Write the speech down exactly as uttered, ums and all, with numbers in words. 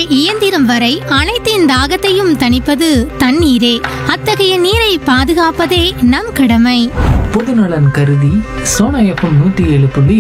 இயந்திரம் வரை அனைத்தின் தாகத்தையும் தணிப்பது தண்ணீரே. அத்தகைய நீரை பாதுகாப்பதே நம் கடமை. பொதுநலன் கருதி சோனா எஃப்எம் நூத்தி ஏழு புள்ளி